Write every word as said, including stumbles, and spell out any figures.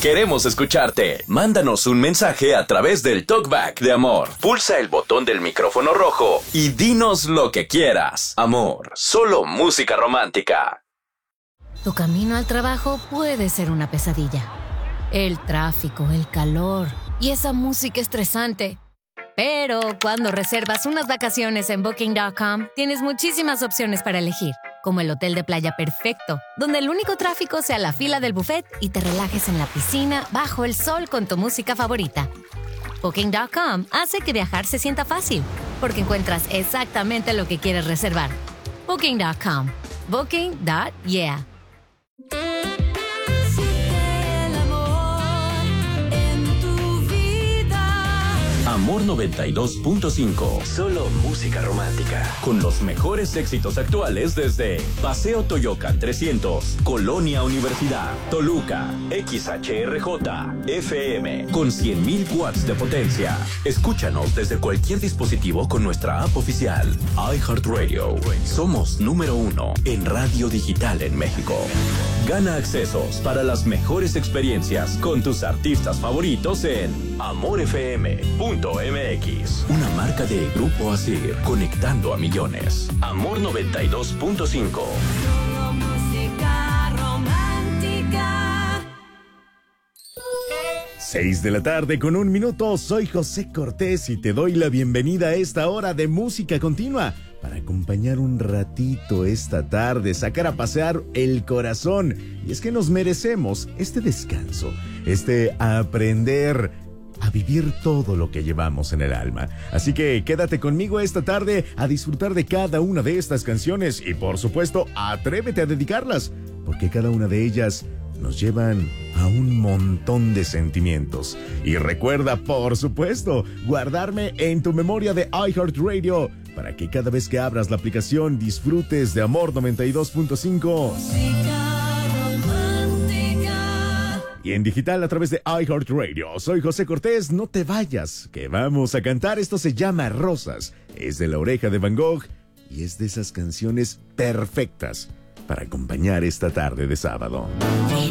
Queremos escucharte. Mándanos un mensaje a través del Talkback de Amor. Pulsa el botón del micrófono rojo y dinos lo que quieras. Amor, solo música romántica. Tu camino al trabajo puede ser una pesadilla. El tráfico, el calor y esa música estresante. Pero cuando reservas unas vacaciones en Booking punto com, tienes muchísimas opciones para elegir, como el hotel de playa perfecto, donde el único tráfico sea la fila del buffet y te relajes en la piscina bajo el sol con tu música favorita. Booking punto com hace que viajar se sienta fácil, porque encuentras exactamente lo que quieres reservar. Booking punto com. Booking punto yeah. Amor noventa y dos punto cinco. Solo música romántica. Con los mejores éxitos actuales desde Paseo Toyocan trescientos, Colonia Universidad, Toluca, X H R J, F M, con cien mil watts de potencia. Escúchanos desde cualquier dispositivo con nuestra app oficial. iHeartRadio. Somos número uno en radio digital en México. Gana accesos para las mejores experiencias con tus artistas favoritos en amor f m punto m x. Una marca de Grupo Asir, conectando a millones. Amor noventa y dos punto cinco. Música romántica. Seis de la tarde con un minuto. Soy José Cortés y te doy la bienvenida a esta hora de música continua para acompañar un ratito esta tarde, sacar a pasear el corazón. Y es que nos merecemos este descanso, este aprender a vivir todo lo que llevamos en el alma. Así que quédate conmigo esta tarde a disfrutar de cada una de estas canciones y, por supuesto, atrévete a dedicarlas, porque cada una de ellas nos llevan a un montón de sentimientos. Y recuerda, por supuesto, guardarme en tu memoria de iHeartRadio para que cada vez que abras la aplicación disfrutes de Amor noventa y dos punto cinco. Y en digital a través de iHeartRadio. Soy José Cortés, no te vayas, que vamos a cantar. Esto se llama Rosas, es de La Oreja de Van Gogh y es de esas canciones perfectas para acompañar esta tarde de sábado.